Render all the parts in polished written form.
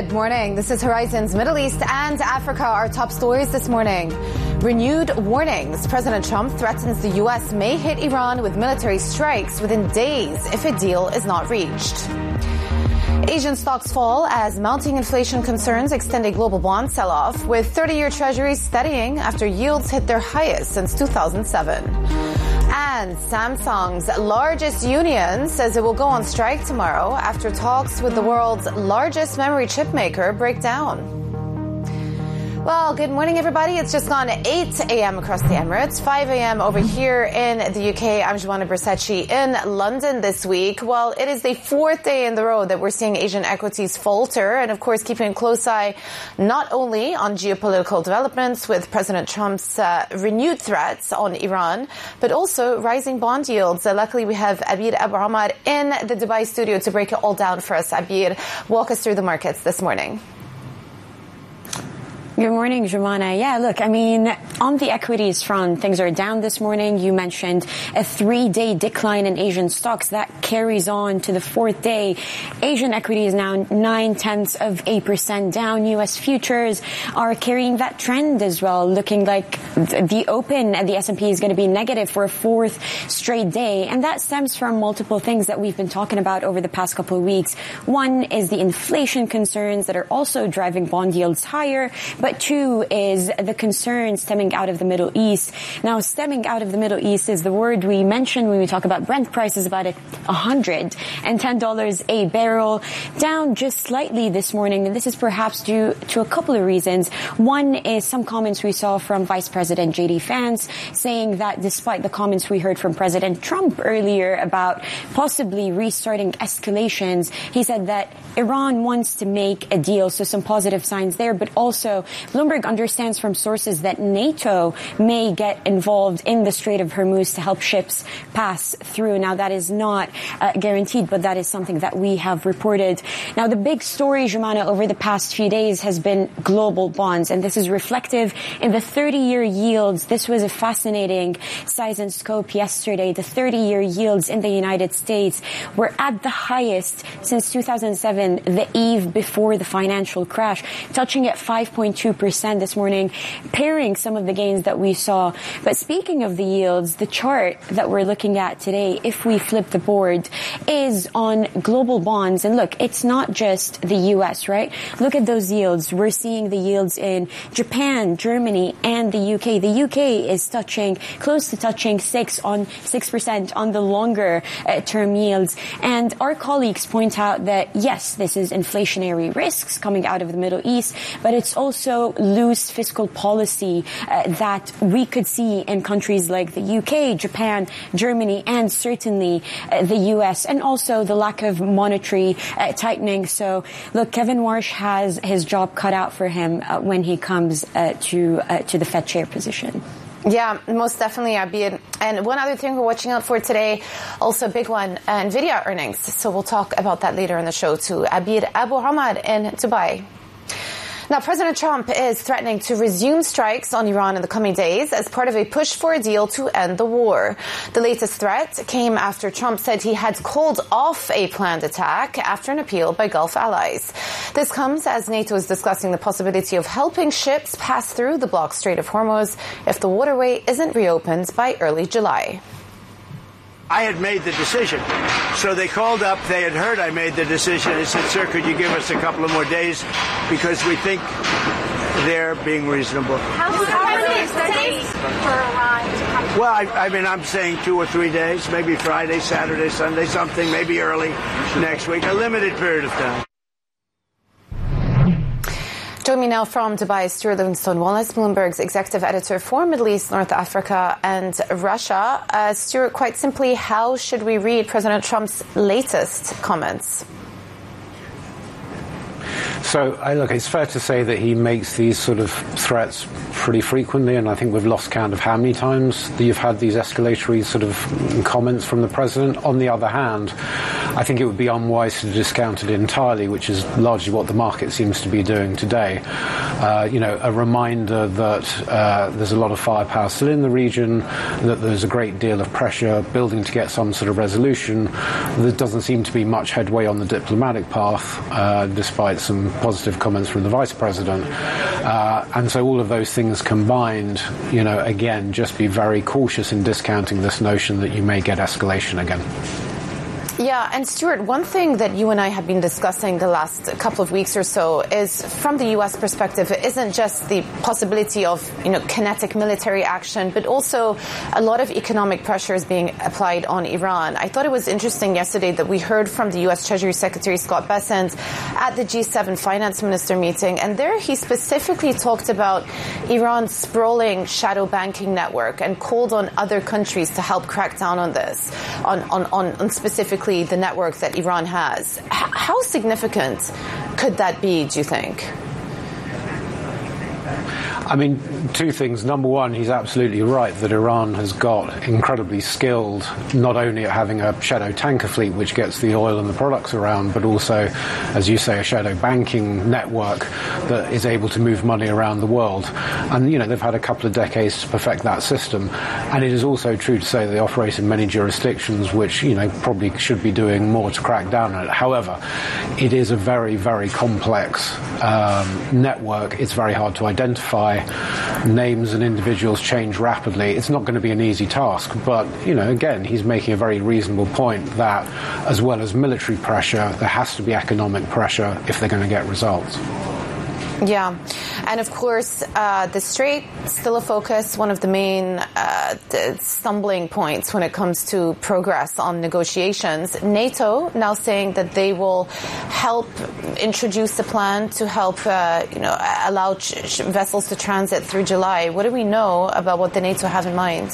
Good morning. This is Horizon's Middle East and Africa. Our top stories this morning. Renewed warnings. President Trump threatens the U.S. may hit Iran with military strikes within days if a deal is not reached. Asian stocks fall as mounting inflation concerns extend a global bond sell-off, with 30-year treasuries steadying after yields hit their highest since 2007. And Samsung's largest union says it will go on strike tomorrow after talks with the world's largest memory chip maker break down. Well, good morning, everybody. It's just gone 8 a.m. across the Emirates, 5 a.m. over here in the UK. I'm Joanna Bersecci in London this week. Well, it is the fourth day in the row that we're seeing Asian equities falter. And, of course, keeping a close eye not only on geopolitical developments with President Trump's renewed threats on Iran, but also rising bond yields. Luckily, we have Abir Abu Omar in the Dubai studio to break it all down for us. Abir, walk us through the markets this morning. Good morning, Joanna. Yeah, look, I mean, on the equities front, things are down this morning. You mentioned a 3-day decline in Asian stocks. That carries on to the fourth day. Asian equity is now 0.9% down. U.S. futures are carrying that trend as well, looking like the open at the S&P is going to be negative for a fourth straight day. And that stems from multiple things that we've been talking about over the past couple of weeks. One is the inflation concerns that are also driving bond yields higher. But two is the concern stemming out of the Middle East. Now, stemming out of the Middle East is the word we mentioned when we talk about Brent prices, about $110 a barrel, down just slightly this morning. And this is perhaps due to a couple of reasons. One is some comments we saw from Vice President J.D. Vance saying that despite the comments we heard from President Trump earlier about possibly restarting escalations, he said that Iran wants to make a deal. So some positive signs there, but also Bloomberg understands from sources that NATO may get involved in the Strait of Hormuz to help ships pass through. Now, that is not guaranteed, but that is something that we have reported. Now, the big story, Jumana, over the past few days has been global bonds, and this is reflective in the 30-year yields. This was a fascinating size and scope yesterday. The 30-year yields in the United States were at the highest since 2007, the eve before the financial crash, touching at 5.2% this morning, pairing some of the gains that we saw. But speaking of the yields, the chart that we're looking at today, if we flip the board, is on global bonds. And look, it's not just the U.S., right? Look at those yields. We're seeing the yields in Japan, Germany, and the U.K. The U.K. is close to touching 6% on the longer term yields. And our colleagues point out that, yes, this is inflationary risks coming out of the Middle East, but it's also loose fiscal policy that we could see in countries like the UK, Japan, Germany, and certainly the US, and also the lack of monetary tightening. So, look, Kevin Warsh has his job cut out for him when he comes to the Fed chair position. Yeah, most definitely, Abir. And one other thing we're watching out for today, also a big one, NVIDIA earnings. So we'll talk about that later in the show too. Abir Abu Omar in Dubai. Now, President Trump is threatening to resume strikes on Iran in the coming days as part of a push for a deal to end the war. The latest threat came after Trump said he had called off a planned attack after an appeal by Gulf allies. This comes as NATO is discussing the possibility of helping ships pass through the blocked Strait of Hormuz if the waterway isn't reopened by early July. I had made the decision. So they called up. They had heard I made the decision. They said, sir, could you give us a couple of more days because we think they're being reasonable. How long is the date for Iran to come? Well, I mean, I'm saying 2 or 3 days, maybe Friday, Saturday, Sunday, something, maybe early next week, a limited period of time. Join me now from Dubai, Stuart Livingstone-Wallace, Bloomberg's executive editor for Middle East, North Africa and Russia. Stuart, quite simply, how should we read President Trump's latest comments? So, look, it's fair to say that he makes these sort of threats pretty frequently, and I think we've lost count of how many times that you've had these escalatory sort of comments from the president. On the other hand, I think it would be unwise to discount it entirely, which is largely what the market seems to be doing today. A reminder that there's a lot of firepower still in the region, that there's a great deal of pressure building to get some sort of resolution. There doesn't seem to be much headway on the diplomatic path, despite some positive comments from the Vice President. And so all of those things combined, again, just be very cautious in discounting this notion that you may get escalation again. Yeah, and Stuart, one thing that you and I have been discussing the last couple of weeks or so is, from the U.S. perspective, it isn't just the possibility of, kinetic military action, but also a lot of economic pressures being applied on Iran. I thought it was interesting yesterday that we heard from the U.S. Treasury Secretary Scott Bessent at the G7 finance minister meeting, and there he specifically talked about Iran's sprawling shadow banking network and called on other countries to help crack down on this, on specifically the network that Iran has. How significant could that be, do you think? I mean, two things. Number one, he's absolutely right that Iran has got incredibly skilled, not only at having a shadow tanker fleet which gets the oil and the products around, but also, as you say, a shadow banking network that is able to move money around the world. And, they've had a couple of decades to perfect that system. And it is also true to say they operate in many jurisdictions which, probably should be doing more to crack down on it. However, it is a very, very complex network. It's very hard to identify. Names and individuals change rapidly. It's not going to be an easy task, but, again, he's making a very reasonable point that, as well as military pressure, there has to be economic pressure if they're going to get results. Yeah. And of course, the Strait, still a focus, one of the main stumbling points when it comes to progress on negotiations. NATO now saying that they will help introduce a plan to help, allow vessels to transit through July. What do we know about what the NATO have in mind?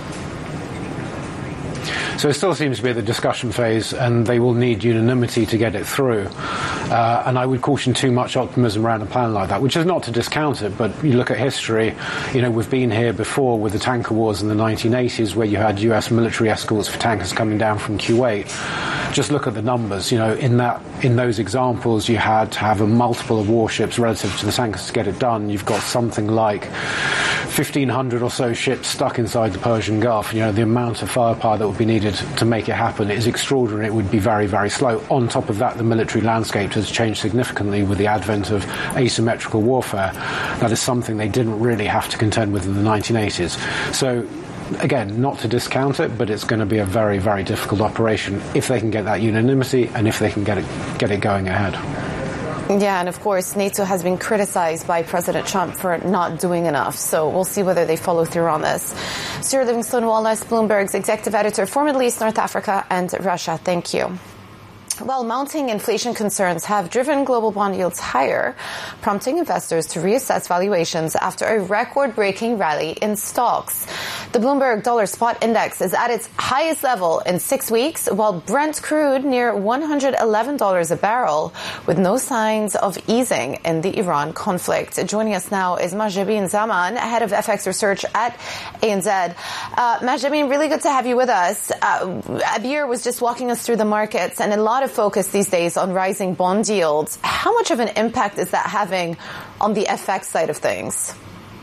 So it still seems to be at the discussion phase, and they will need unanimity to get it through. And I would caution too much optimism around a plan like that, which is not to discount it, but you look at history, we've been here before with the tanker wars in the 1980s, where you had US military escorts for tankers coming down from Kuwait. Just look at the numbers. In those examples, you had to have a multiple of warships relative to the tankers to get it done. You've got something like 1,500 or so ships stuck inside the Persian Gulf. The amount of firepower that would be needed to make it happen is extraordinary. It would be very, very slow. On top of that, the military landscape has changed significantly with the advent of asymmetrical warfare. That is something they didn't really have to contend with in the 1980s. So, again, not to discount it, but it's going to be a very, very difficult operation if they can get that unanimity and if they can get it going ahead. Yeah, and of course, NATO has been criticized by President Trump for not doing enough. So we'll see whether they follow through on this. Stuart Livingston-Wallace, Bloomberg's executive editor for Middle East, North Africa, and Russia. Thank you. Well, mounting inflation concerns have driven global bond yields higher, prompting investors to reassess valuations after a record-breaking rally in stocks. The Bloomberg Dollar Spot Index is at its highest level in 6 weeks, while Brent crude near $111 a barrel, with no signs of easing in the Iran conflict. Joining us now is Mahjabeen Zaman, head of FX research at ANZ. Mahjabeen, really good to have you with us. Abir was just walking us through the markets, and a lot of focus these days on rising bond yields. How much of an impact is that having on the FX side of things?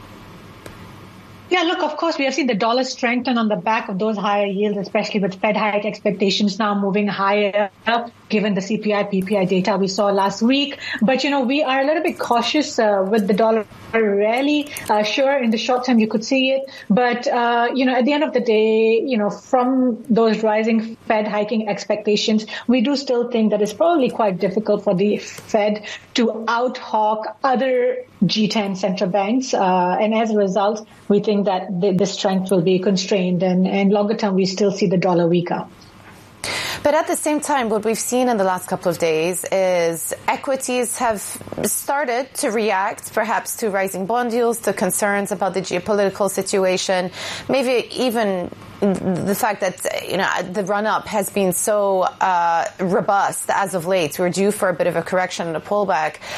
Yeah, look, of course, we have seen the dollar strengthen on the back of those higher yields, especially with Fed hike expectations now moving higher, given the CPI, PPI data we saw last week. But, we are a little bit cautious with the dollar rally. Sure, in the short term, you could see it. But, at the end of the day, from those rising Fed hiking expectations, we do still think that it's probably quite difficult for the Fed to out-hawk other G10 central banks. And as a result, we think that the strength will be constrained, and longer term, we still see the dollar weaker. But at the same time, what we've seen in the last couple of days is equities have started to react, perhaps to rising bond yields, to concerns about the geopolitical situation, maybe even the fact that, the run-up has been so robust as of late. We're due for a bit of a correction and a pullback.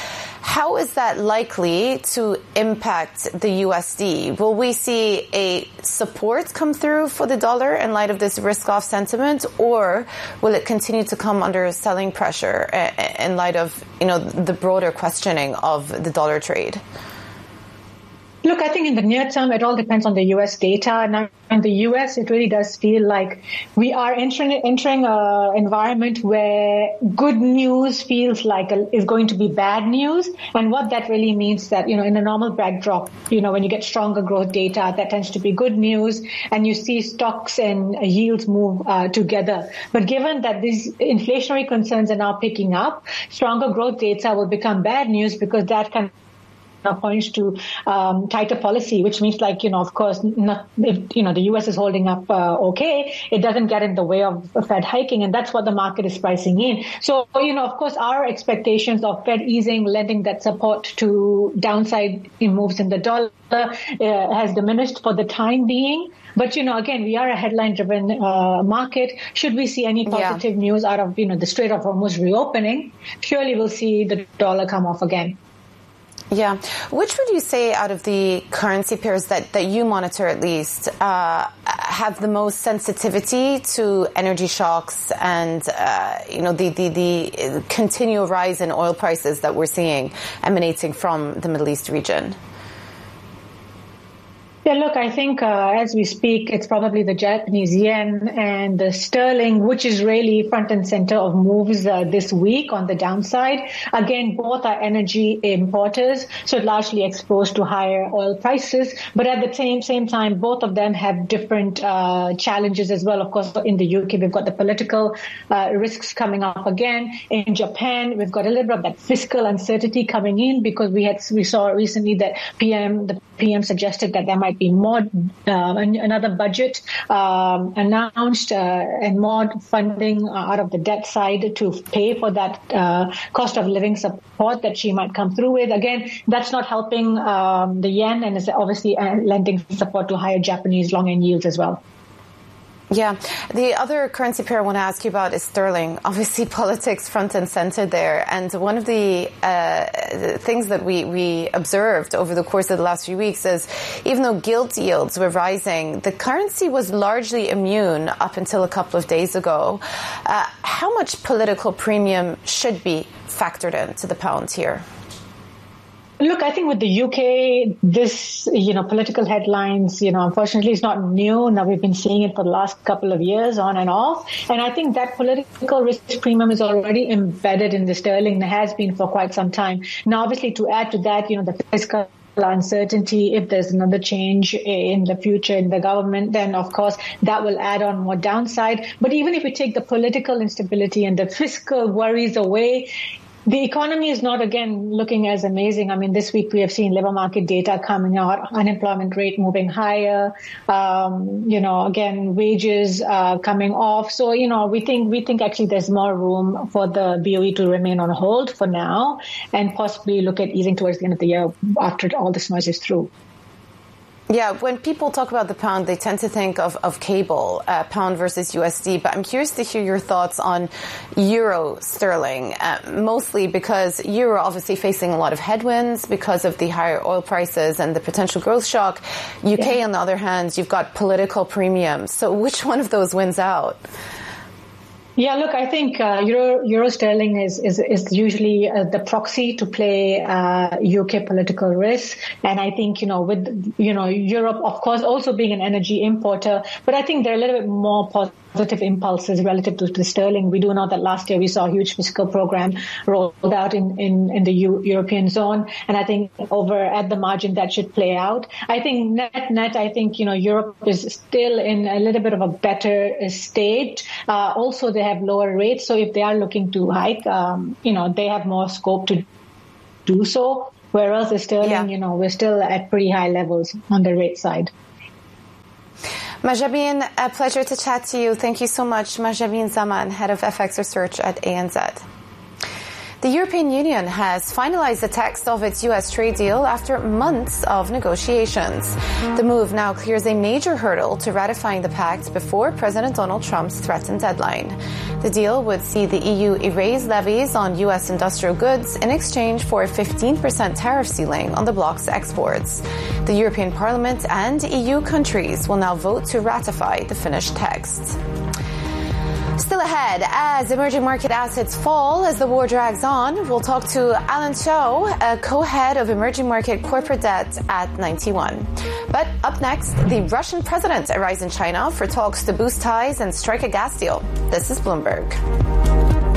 How is that likely to impact the USD? Will we see a support come through for the dollar in light of this risk-off sentiment, or will it continue to come under selling pressure in light of, the broader questioning of the dollar trade? Look, I think in the near term, it all depends on the U.S. data. Now, in the U.S., it really does feel like we are entering an environment where good news feels like is going to be bad news. And what that really means that, in a normal backdrop, when you get stronger growth data, that tends to be good news, and you see stocks and yields move together. But given that these inflationary concerns are now picking up, stronger growth data will become bad news, because that can points to tighter policy, which means, of course, not if the U.S. is holding up okay, it doesn't get in the way of Fed hiking, and that's what the market is pricing in. So, of course, our expectations of Fed easing, lending that support to downside moves in the dollar has diminished for the time being. But, again, we are a headline-driven market. Should we see any positive news out of, the Strait of Hormuz reopening, surely we'll see the dollar come off again. Yeah. Which would you say out of the currency pairs that you monitor at least have the most sensitivity to energy shocks and, the continual rise in oil prices that we're seeing emanating from the Middle East region? Yeah, look, I think as we speak, it's probably the Japanese yen and the sterling, which is really front and center of moves this week on the downside. Again, both are energy importers, so largely exposed to higher oil prices. But at the same time, both of them have different challenges as well. Of course, in the UK, we've got the political risks coming up again. In Japan, we've got a little bit of that fiscal uncertainty coming in, because we saw recently that the PM suggested that there might be more another budget announced and more funding out of the debt side to pay for that cost of living support that she might come through with. Again, that's not helping the yen, and is obviously lending support to higher Japanese long-end yields as well. Yeah. The other currency pair I want to ask you about is sterling. Obviously, politics front and center there. And one of the things that we observed over the course of the last few weeks is, even though gilt yields were rising, the currency was largely immune up until a couple of days ago. How much political premium should be factored into the pound here? Look, I think with the UK, this, political headlines, unfortunately is not new. Now we've been seeing it for the last couple of years on and off. And I think that political risk premium is already embedded in the sterling and has been for quite some time. Now, obviously, to add to that, the fiscal uncertainty, if there's another change in the future in the government, then of course that will add on more downside. But even if we take the political instability and the fiscal worries away, the economy is not, again, looking as amazing. I mean, this week we have seen labor market data coming out, unemployment rate moving higher, again, wages coming off. So, we think actually there's more room for the BOE to remain on hold for now and possibly look at easing towards the end of the year after all this noise is through. Yeah, when people talk about the pound, they tend to think of cable, pound versus USD. But I'm curious to hear your thoughts on euro sterling, mostly because euro obviously facing a lot of headwinds because of the higher oil prices and the potential growth shock. UK, on the other hand, you've got political premium. So which one of those wins out? Yeah, look, I think euro sterling is usually the proxy to play UK political risk, and I think with Europe, of course, also being an energy importer, but I think they're a little bit more positive impulses relative to the sterling. We do know that last year we saw a huge fiscal program rolled out in the European zone, and I think over at the margin that should play out. I think net, I think Europe is still in a little bit of a better state. Also, they have lower rates, so if they are looking to hike, they have more scope to do so. Whereas the sterling, we're still at pretty high levels on the rate side. Mahjabeen, a pleasure to chat to you. Thank you so much. Mahjabeen Zaman, Head of FX Research at ANZ. The European Union has finalized the text of its U.S. trade deal after months of negotiations. The move now clears a major hurdle to ratifying the pact before President Donald Trump's threatened deadline. The deal would see the EU erase levies on U.S. industrial goods in exchange for a 15% tariff ceiling on the bloc's exports. The European Parliament and EU countries will now vote to ratify the finished text. Still ahead, as emerging market assets fall as the war drags on, we'll talk to Alan Chow, a co-head of emerging market corporate debt at 91. But up next, the Russian president arrives in China for talks to boost ties and strike a gas deal. This is Bloomberg.